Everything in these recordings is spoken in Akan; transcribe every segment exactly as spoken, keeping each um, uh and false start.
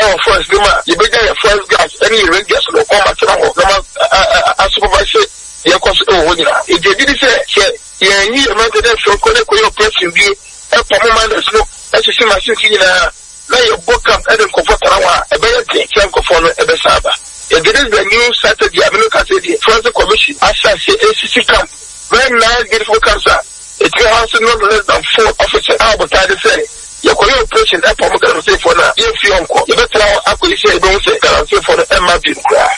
no first lima you better your first gas any rangers no come at all no supervise your cost oh it did say yeah you remember from connect with your person be a permanent no as you see machine na na your book up and comfort around a better thing can go for a besaba it is the new Saturday America City Transit Commission as I say A C C camp very nice beautiful cancer it has not less than four officers but I say your operation that I'm going to say for now if you uncle you better actually say don't say that I'm saying for the M R B cry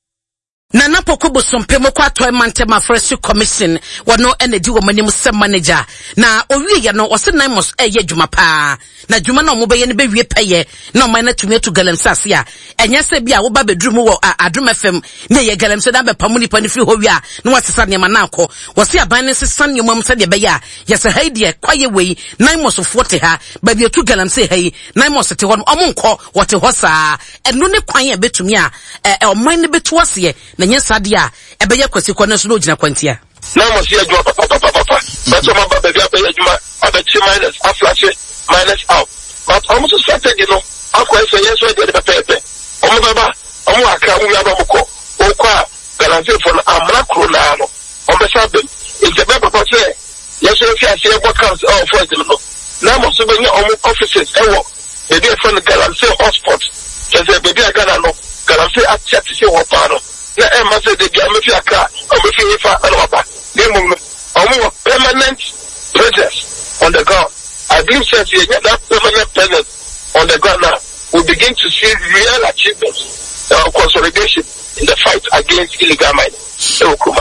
Nana Pokubo Sompemo kwa toy mantema Forestry Commission wano energy wo manim sem manager na owie ya no ose nine mos eye dwuma pa na dwuma na omobe ye ne be wie peye na o man na tumi to galamsase a enya se bia wo ba bedrum wo Adom F M na ye galamse da be pamuni pani fi ho wi a na wasesa ne ma na akọ wose aban ne sesan ne mom se de be ya ye se haide kwaye wei nine mos forty ha ba bia tu galamse hai nine mos te ho omonko wote ho saa eno ne kwan ye betumi a o man ne betu ase na nya sadia ebeye kwasi kwa na so no gina kwantia na mo se adwo papa papa papa but so ma ba be abeye adwuma abachi minus aflash minus out but almost strategy no akwa se yeso e de pepe omo baba omo aka mu ya ba mko o kwa galante for amra krona no o be sabe e je be papa se yeso fi ase e box oh for them no na mo so be nya omo offices e wo e dey for galante hotspot je be be aga no galante at chat se wo pa no na e ma se de bia me fi aka o me fi fa alwaba ni mo o permanent presence on the ground. I believe since you get that permanent presence on the ground now, we begin to see real achievements of uh, consolidation in the fight against illegal mining. So Kuma.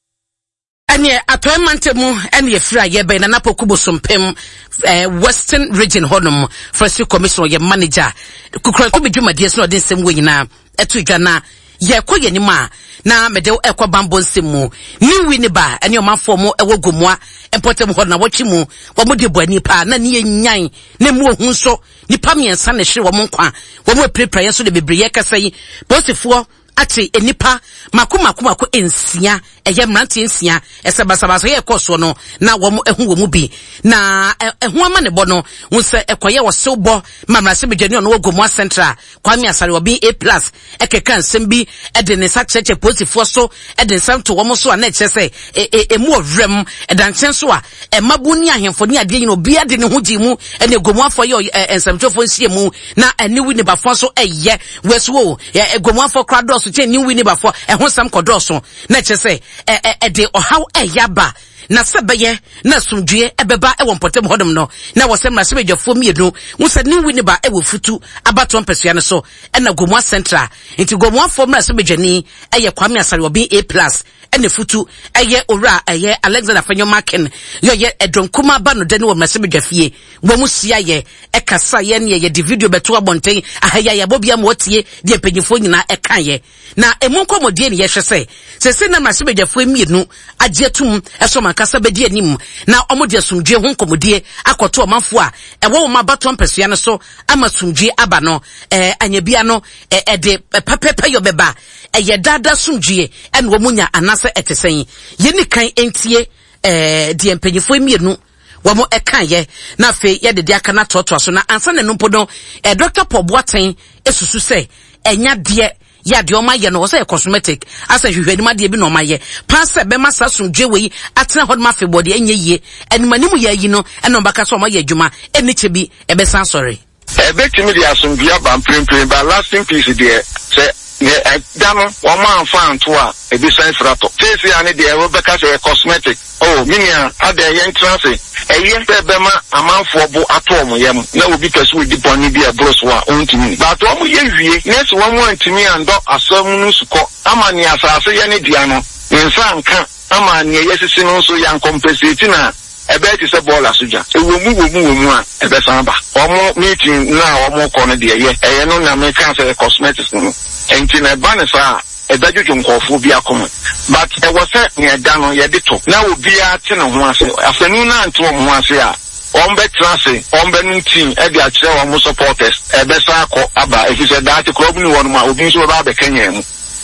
Anye atoymante mu ene yefra ye be na Napokubo Sompem eh, Western Region honum Forestry Commission ye manager kukran ko bedwumadie so de nsem wo nyina etu dwana ye koye ni ma na mede ekwa bambo nsemu ni wini ba ene omafo mo ewo gomua empotem ho na wochi mu wo mo de bani pa na ne nyan na mu ohun so nipa miensa na hwe wo mo nkwa wo mo prepare so de bebreye kasa yi posifo ati enipa makumako mako ensia eye mrante ensia esebasabaso ye koso no na wo mo ehu wo mu bi na ehu ama ne bo no wonse ekoye wo sewbo mamrase bedwani no Gomua Central Kwame Asare obi A plus ekeka nsem bi ede ne sa cheche posifo so ede nsam to wo mo so na eche se emu owrem edanchen so a emabu ni ahemfo ni ade yin obi ade ne hoji mu ene Gomua fo ye ensamtofo nsie mu na ene wi ne bafo so eye weso Gomua fo krado so che ni wi ne bafo ehon sam kodo so na eche se e de ohaw eyaba na sebeye na sumdue ebeba e wonpotem hodom no na wo semra sebejafo miedu wo se ni wini ba e wo futu abato mpesua ne so e na Gomua Central nti Gomua formula sebejani e ye Kwame Asare obi A plus e ne futu e ye ora e ye Alexander Fanyo Maken yo ye edonkuma ba no de ne wo mesebejafie wo mu sia ye e kasa ye ne ye de video beto abonten ahaya ye bobia mo tie de panyifo nyina e kan ye na emu nkomodie ne ye hwese se se na mesebejafo mienu agietum e so kasa bedi anim na omode asumdwe ho nkomodie akoto omanfo a ewo wo mabato mpesua ne so ama sumdwe aba no eh anyabia no eh de papepa yo beba eh dada sumdwe ene wo munya anase etesen ye ni kan entie eh de empanyifo mienu wo mo ekan ye na fe ye de de aka na toto so na ansa ne no podo eh Doctor Paul Boateng esusu se enya de ya de oma ye no say cosmetic asa hwehwani ma de bi no ma ye panse be masa sumdwe we atena hod ma fe body enye ye animanimu ye yi no eno baka so ma ye adwuma eni chebi e be san sorry e be timi de asumdwe aba prempren ba lasting piece de say ne dano wo ma anfa anto a e bi san frato face ya ne de e beka say cosmetic oh minia ade ye ntrance eye be ma amanfo bo atom yem na obi pesu di boni bi e broso a ontimi but o mo ye wie next one mo antimi ando asam nu suko amani asase ye ne dia no nsa nka amani ye sisi no so yan compensate na ebe ti se ball asuja ewo mu wo mu wo mu a ebe san ba omo meeting na omo ko no de ye eye no na me kan say cosmetics no enti na ba ne sa ebe juju nkofo bi akom but e was ne da no ye de to na obi a te ne ho ase afanu na nto ho ase a on be trance on be ntin e de a kire wo supporters e be sa akọ aba e fi se da ti club ni won ma obi so ba be kanya mu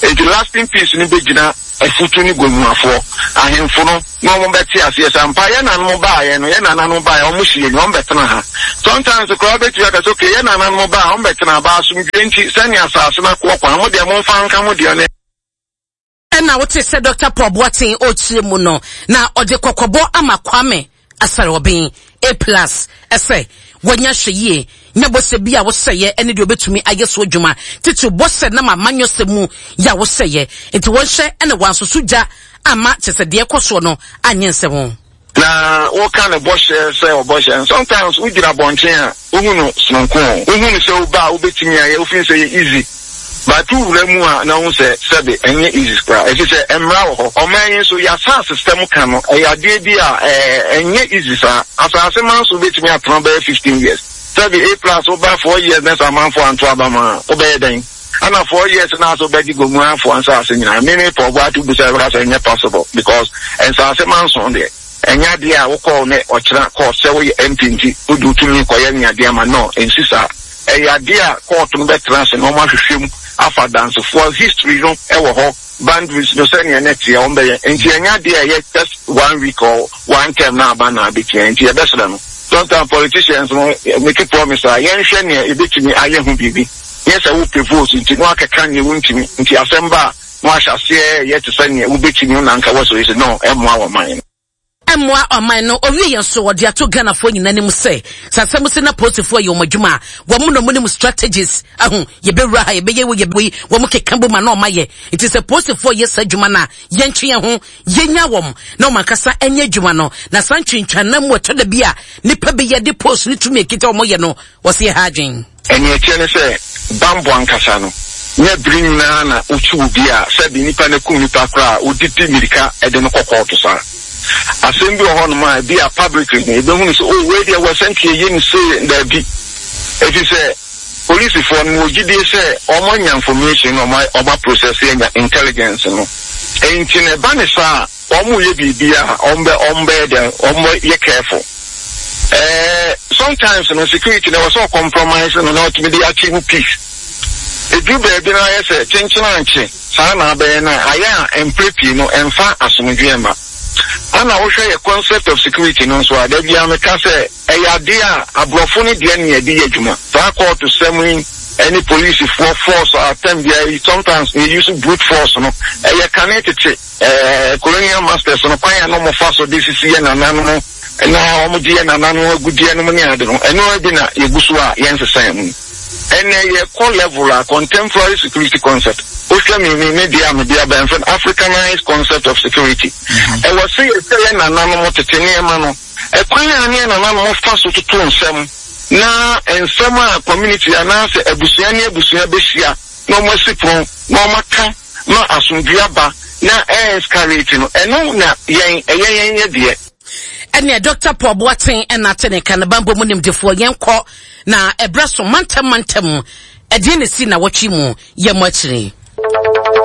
enti lasting peace ni begina afutu ni gomuafo ahemfo no no mo beti ase sampa ye na no ba ye no ye na na no ba ye o mo hie ni o betena ha sometimes the crowd beti aka so ke ye na na no ba o betena ba so enti sani asase na kwa kwa mo de mo fa nka mo de ne na what say Doctor Paul Boateng ochire mu no na ode kokobo amakwame asare obin A plus ese wonya hweye nya bose bia wo seye ene de obetumi ayeso adwuma titi bose na mamanyo semu ya wo seye enti won hye ene wansosuja ama tese de ekoso no anyense ho na wo kan boshe say oboshe sometimes we dira bonchen a ohunu snonko ohunu se oba obetumi aye ofin say easy but tu remu a na won say sebe enye easy scra e say emra wo ho omanyin so ya sa system kan no e ade bi a enye easy sa asase man so betumi atron be fifteen years sebe A plus over four years na man for anto abama obe den ana four years na so be di gomu an for ansa ase nyina me me for what to be say enye possible because ensa man so there enya de a wo call ne o kira call say we M P nti odu tumi koye nya de ama no ensisa e ya de a court no be trans no ma hwehwem afa dance for history no e wo ho boundaries no say next year on be enti enya de a just one week or one term na aba na be enti e be so no sometimes politicians no make a promise a yen hwe ne e betumi aye ho bibi yes I will propose nti no akeka ne wuntimi nti asemba no ahyase ye to say ne wo betumi na nka wo so is no e mo awo man Emwa oman no owie yenso wode ato Ghana fo nyina nim se sasem se na posifo ye omadwuma wo mu no munim strategies ahu ye bewura ha ye beye wo ye boyi wo mu kekambo ma na omaye it is a posifo ye sadwuma na yentwe ho yenya wom na o makasa enye dwuma no na santwintwana mu to da bia nipa be ye de post ni tumi ekita o moye no wo se ha adwen enye tiene se bambo ankasa no nye bring na na uchu bia se bi nipa na ku nipa kra oditi mirika e de no kokko to sa assembly on my be a public they don't say oh where they were sent here you say there be if you say police for no gidi say omo information on my oba processing intelligence no enti ne banisa omo ye bibia ombe ombe de omo ye careful eh sometimes no security there was so compromise no not to be achieve peace e do be na yes chenchina anche sa na be na aya emprepi no emfa asomdwe ma ana wo hwe concept of security no so ada bia me ka say e ya de a abrofo ne de ne de adwuma fa call to summon any police for force or attempt there sometimes they use brute force no e ya connected eh colonial masters no pan no mo fa so this is here na nanu no na omo die na nanu agudie no ne ade no eno bi na yegusu a yensesan mu ene ye call level a contemporary security concept Osha me me media media by Africanized concept of security. Mm-hmm. I was saying say na na no tetene ma no. E kwan ani na na no fa so tutu nsem. Na ensem a community ana se abusua ne abusua behia no mo sipon no maka na asundua ba na escalate no. Eno na yen yen yen de. Ene Doctor Paul Boateng ena tene kan bambo mu nimdefo yenko na ebraso mantem mantem e de ne si na watwi mu ye mo akire